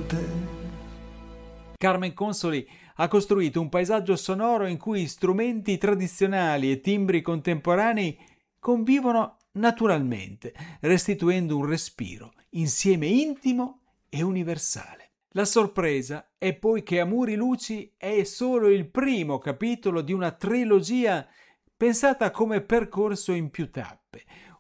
te. Carmen Consoli ha costruito un paesaggio sonoro in cui strumenti tradizionali e timbri contemporanei convivono naturalmente, restituendo un respiro insieme intimo e universale. La sorpresa è poi che Amuri Luci è solo il primo capitolo di una trilogia pensata come percorso in più tappe,